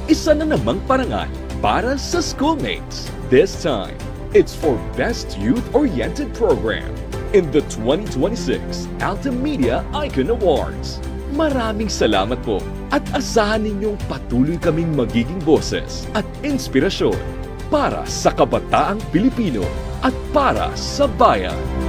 isa na namang parangal para sa schoolmates. This time, it's for Best Youth-Oriented Program in the 2026 Alta Media Icon Awards. Maraming salamat po at asahan ninyong patuloy kaming magiging boses at inspirasyon para sa kabataang Pilipino at para sa bayan.